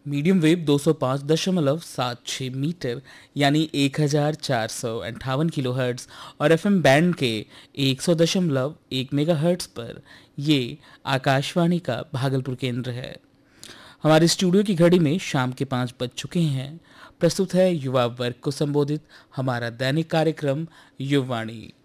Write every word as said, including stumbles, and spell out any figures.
Medium wave दो सौ पाँच दशमलव सात छः मीटर यानी एक हज़ार चार सौ अंठावन किलो हर्ट्ज और एफएम बैंड के एक सौ दशमलव एक मेगा हर्ट्ज पर ये आकाशवाणी का भागलपुर केंद्र है। हमारे स्टूडियो की घड़ी में शाम के पाँच बज चुके हैं। प्रस्तुत है युवा वर्ग को संबोधित हमारा दैनिक कार्यक्रम युवाणी।